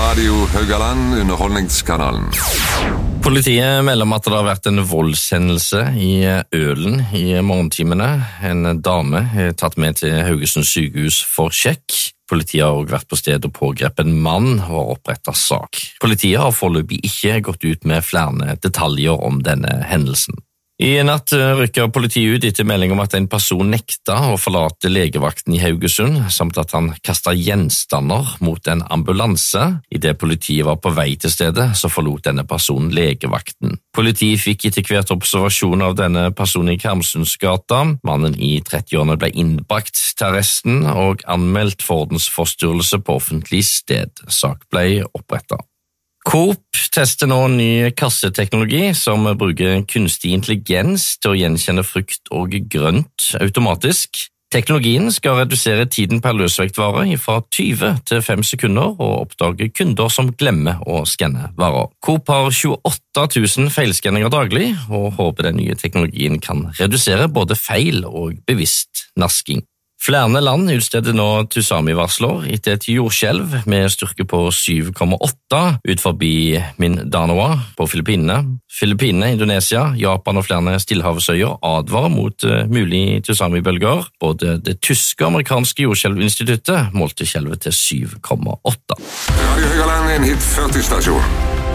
Radio Haugaland, underholdningskanalen. Politiet melder om at det har vært en voldshendelse i Ølen i morgentimene. En dame er tatt med til Haugesund sykehus for sjekk. Politiet har også vært på stedet og pågrepet en mann og opprettet sak. Politiet har foreløpig ikke gått ut med flere detaljer om denne hendelsen. I natt rykker politiet ut etter melding om at en person nekta å forlate legevakten i Haugesund, samt at han kastet gjenstander mot en ambulanse. I det politiet var på vei til stedet, så forlot denne personen legevakten. Politiet fikk etter hvert observasjon av denne personen i Karmsundsgata. Mannen i 30-årene ble innbakt til arresten og anmeldt for ordensforstyrrelse på offentlig sted. Sak ble opprettet. Coop tester nå ny kasseteknologi som bruker kunstig intelligens til å gjenkjenne frukt og grønt automatisk. Teknologien skal redusere tiden per løsvektvare fra 20 til 5 sekunder og oppdage kunder som glemmer å skanne varer. Coop har 28 000 feilskanninger daglig og håper den nye teknologien kan redusere både feil og bevisst nasking. Flere land utsteder nå tsunami-varsler etter et jordskjelv med styrke på 7,8 ut forbi Mindanao på Filippinene. Filippinene, Indonesia, Japan og flere stillehavsøyer advarer mot mulig tsunami-bølger. Både det tyske og amerikanske jordskjelvinstituttet målte skjelvet til 7,8. Radio Haugaland, en hit 40-stasjon.